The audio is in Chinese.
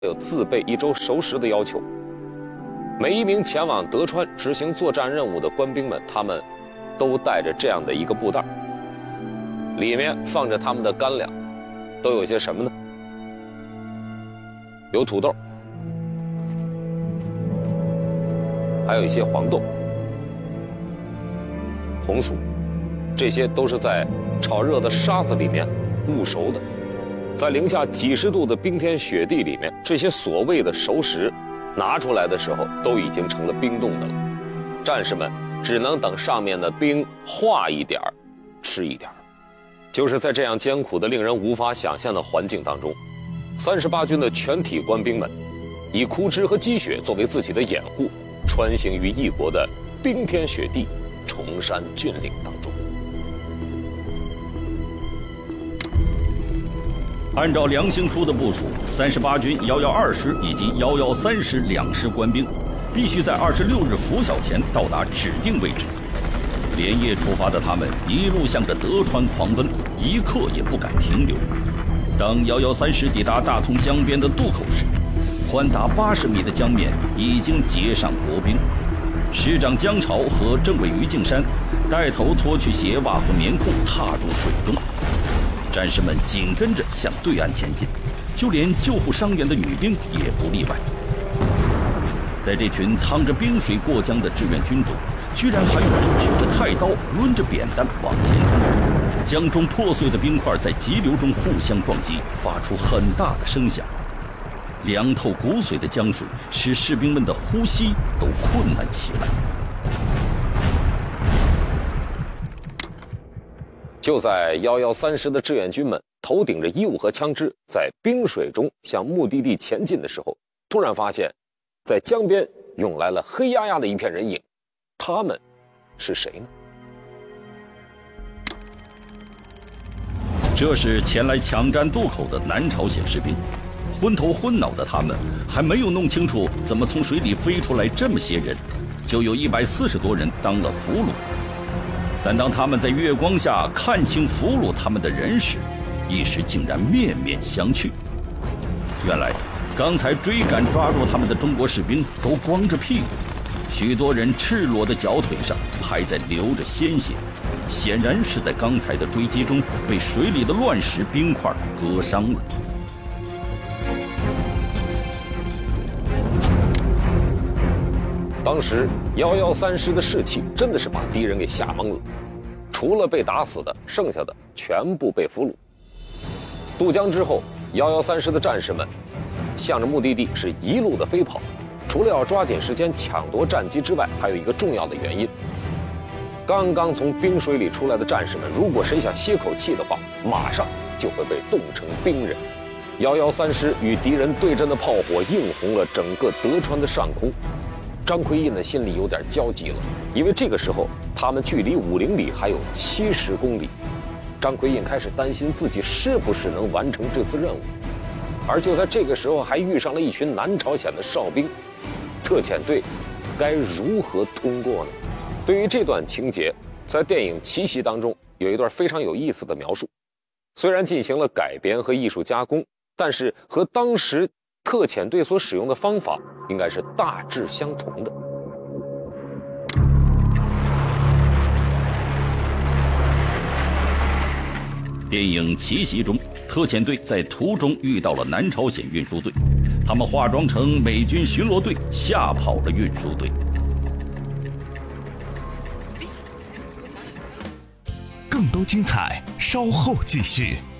有自备1周熟食的要求。每一名前往德川执行作战任务的官兵们，他们都带着这样的一个布袋，里面放着他们的干粮，都有些什么呢？有土豆，还有一些黄豆、红薯，这些都是在炒热的沙子里面焐熟的。在零下几十度的冰天雪地里面，这些所谓的熟食拿出来的时候都已经成了冰冻的了。战士们只能等上面的冰化一点儿，吃一点儿。就是在这样艰苦的令人无法想象的环境当中，38军的全体官兵们以枯枝和积雪作为自己的掩护，穿行于异国的冰天雪地、崇山峻岭当中。 按照梁兴初的部署，38军112师以及113师2师官兵必须在26日拂晓前到达指定位置。连夜出发的他们一路向着德川狂奔，一刻也不敢停留。当113师抵达大同江边的渡口时，宽达80米的江面已经结上薄冰。师长江潮和政委于敬山带头脱去鞋袜和棉裤，踏入水中。战士们紧跟着向对岸前进，就连救护伤员的女兵也不例外。在这群趟着冰水过江的志愿军中，居然还有人举着菜刀，抡着扁担往前冲。江中破碎的冰块在急流中互相撞击，发出很大的声响。凉透骨髓的江水使士兵们的呼吸都困难起来。 就在113师的志愿军们头顶着衣物和枪支，在冰水中向目的地前进的时候，突然发现，在江边涌来了黑压压的一片人影。他们是谁呢？ 这是前来抢占渡口的南朝鲜士兵。昏头昏脑的他们还没有弄清楚怎么从水里飞出来这么些人，就有140多人当了俘虏。但当他们在月光下看清俘虏他们的人时，一时竟然面面相觑。原来刚才追赶抓住他们的中国士兵都光着屁股，许多人赤裸的脚腿上还在流着鲜血，显然是在刚才的追击中被水里的乱石冰块割伤了。 当时113师的士气真的是把敌人给吓懵了，除了被打死的，剩下的全部被俘虏。渡江之后，113师的战士们向着目的地是一路的飞跑。除了要抓紧时间抢夺战机之外，还有一个重要的原因：刚刚从冰水里出来的战士们，如果谁想歇口气的话，马上就会被冻成冰人。113师与敌人对阵的炮火映红了整个德川的上空。张奎印的心里有点焦急了，因为这个时候他们距离50里还有70公里。张奎印开始担心自己是不是能完成这次任务，而就在这个时候还遇上了一群南朝鲜的哨兵。特遣队该如何通过呢？对于这段情节，在电影《奇袭》当中有一段非常有意思的描述。虽然进行了改编和艺术加工，但是和当时特遣队所使用的方法应该是大致相同的。 电影《奇袭》中，特遣队在途中遇到了南朝鲜运输队，他们化妆成美军巡逻队，吓跑了运输队。 更多精彩，稍后继续。